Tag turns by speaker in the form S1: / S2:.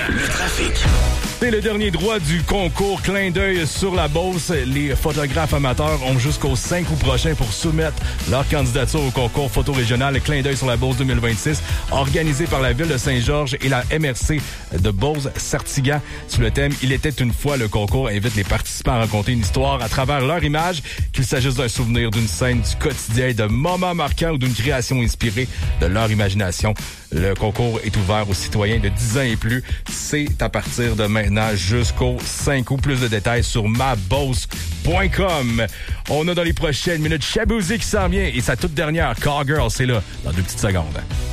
S1: Le trafic.
S2: C'est le dernier droit du concours Clin d'œil sur la Beauce. Les photographes amateurs ont jusqu'au 5 août prochain pour soumettre leur candidature au concours photo régional Clin d'œil sur la Beauce 2026, organisé par la Ville de Saint-Georges et la MRC de Beauce-Sartigan. Sous le thème « Il était une fois », le concours invite les participants à raconter une histoire à travers leur image, qu'il s'agisse d'un souvenir, d'une scène du quotidien, de moments marquants ou d'une création inspirée de leur imagination. Le concours est ouvert aux citoyens de 10 ans et plus. C'est à partir de maintenant jusqu'au 5 août. Plus de détails sur maboss.com. On a dans les prochaines minutes Shaboozey qui s'en vient et sa toute dernière Call Girl, c'est là dans 2 petites secondes.